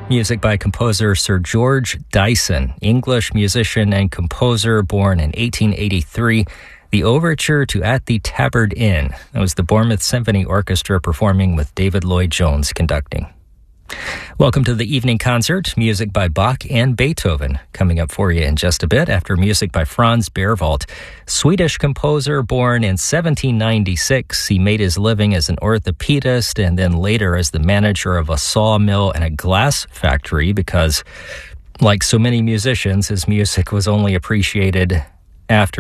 Music by composer Sir George Dyson, English musician and composer born in 1883. The overture to At the Tabard Inn. That was the Bournemouth Symphony Orchestra performing with David Lloyd-Jones conducting. Welcome to the evening concert, music by Bach and Beethoven. Coming up for you in just a bit after music by Franz Berwald. Swedish composer born in 1796. He made his living as an orthopedist and then later as the manager of a sawmill and a glass factory because, like so many musicians, his music was only appreciated after